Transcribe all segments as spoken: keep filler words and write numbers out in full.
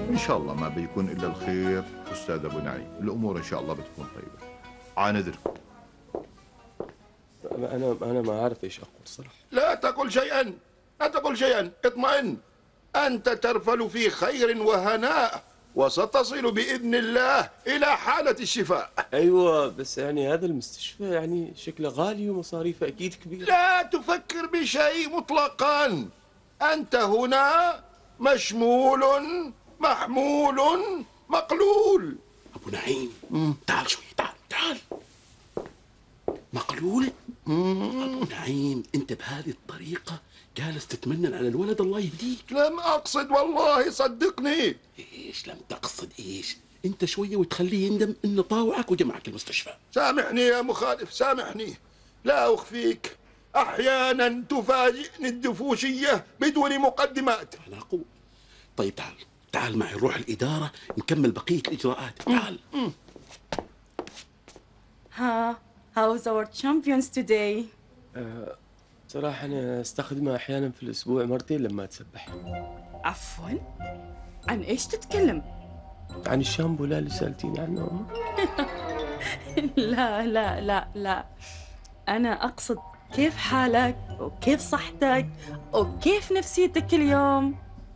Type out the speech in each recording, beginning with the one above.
إن شاء الله ما بيكون إلا الخير أستاذ أبو نعيم، الأمور إن شاء الله بتكون طيبة. عاندر. أنا أنا ما أعرف إيش أقول صراحة. لا تقل شيئا، لا تقل شيئا، اطمئن. أنت ترفل في خير وهناء، وستصل بإذن الله إلى حالة الشفاء. أيوة، بس يعني هذا المستشفى يعني شكله غالي ومصاريفه أكيد كبيرة. لا تفكر بشيء مطلقا، أنت هنا مشمول محمول مقلول. أبو نعيم، تعال شوي، تعال تعال. مقلول؟ أبو نعيم، أنت بهذه الطريقة جالس تتمنن على الولد، الله يهديك. لم أقصد والله، صدقني. إيش لم تقصد إيش؟ أنت شوية وتخليه يندم إنه طاوعك وجمعك المستشفى. سامحني يا مخالف، سامحني. لا أخفيك، أحيانا تفاجئني الدفوشية بدون مقدمات. أنا أقول طيب تعال تعال معي نروح الإدارة نكمل بقية الإجراءات. تعال. ها how's our champions today؟ أه صراحة أنا أستخدمها أحيانا في الأسبوع مرتين لما أتسبح. عفوا، عن إيش تتكلم؟ عن الشامبو لا اللي سألتيني عنه. لا لا لا لا، أنا أقصد كيف حالك وكيف صحتك وكيف نفسيتك اليوم؟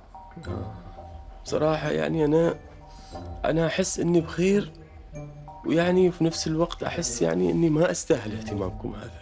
بصراحة يعني أنا أنا أحس إني بخير، ويعني في نفس الوقت أحس يعني إني ما أستاهل اهتمامكم هذا.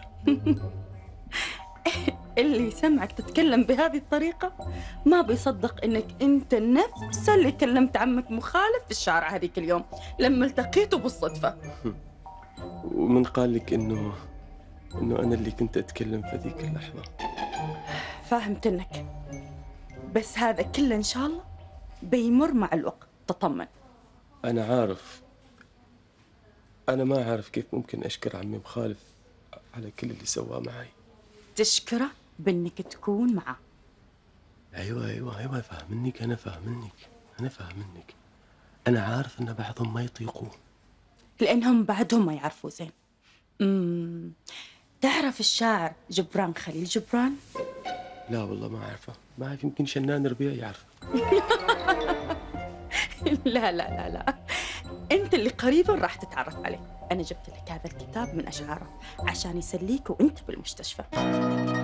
اللي يسمعك تتكلم بهذه الطريقة ما بيصدق إنك أنت نفس اللي كلمت عمك مخالف في الشارع هذيك اليوم لما التقيته بالصدفة. ومن قال لك إنه إنه أنا اللي كنت أتكلم في ذيك اللحظة؟ فهمتنك، بس هذا كله إن شاء الله بيمر مع الوقت، تطمن. أنا عارف، أنا ما عارف كيف ممكن أشكر عمي مخالف على كل اللي سواه معي. تشكره بإنك تكون معه. أيوة أيوة أيوة، فاهمنك، أنا فاهمنك أنا فاهمنك أنا عارف إن بعضهم ما يطيقون، لأنهم بعدهم ما يعرفوا زين. امم تعرف الشاعر جبران خليل جبران؟ لا والله ما أعرفه، ما أعرف، يمكن شنان ربيع يعرفه. لا لا لا لا، أنت اللي قريبا راح تتعرف عليه. أنا جبت لك هذا الكتاب من أشعاره عشان يسليك وأنت بالمستشفى.